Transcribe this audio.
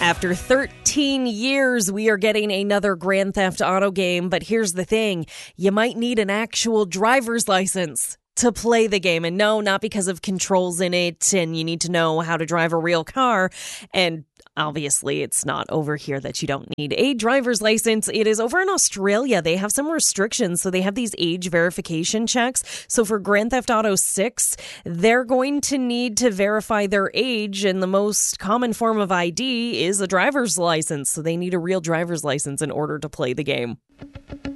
After 13 years, we are getting another Grand Theft Auto game, but here's the thing. You might need an actual driver's license to play the game. And no, not because of controls in it, and you need to know how to drive a real car. And obviously, it's not over here that you don't need a driver's license. It is over in Australia. They have some restrictions, so they have these age verification checks. So for Grand Theft Auto 6, they're going to need to verify their age, and the most common form of ID is a driver's license. So they need a real driver's license in order to play the game.